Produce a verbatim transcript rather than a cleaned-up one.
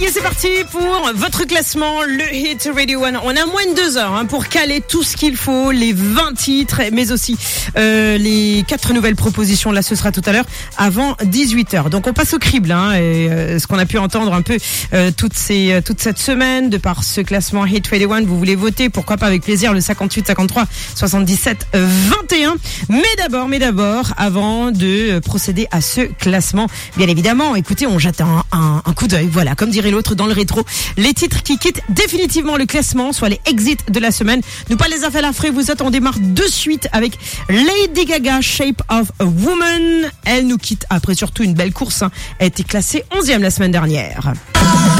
Et c'est parti pour votre classement, le Hit Radio One. On a moins de deux heures hein, pour caler tout ce qu'il faut, les vingt titres, mais aussi euh, les quatre nouvelles propositions. Là, ce sera tout à l'heure avant dix-huit heures. Donc, on passe au crible. Hein, et euh, ce qu'on a pu entendre un peu euh, toutes ces, euh, toute cette semaine de par ce classement Hit Radio One. Vous voulez voter, pourquoi pas avec plaisir, le cinquante-huit cinquante-trois soixante-dix-sept vingt et un. Mais d'abord, mais d'abord, avant de procéder à ce classement, bien évidemment, écoutez, on jette un, un, un coup d'œil. Voilà, comme dirait l'autre dans le rétro, les titres qui quittent définitivement le classement, soit les exits de la semaine. Nous pas les affaires à frais, vous êtes, on démarre de suite avec Lady Gaga, Shape of a Woman. Elle nous quitte après surtout une belle course, hein. Elle a été classée onzième la semaine dernière.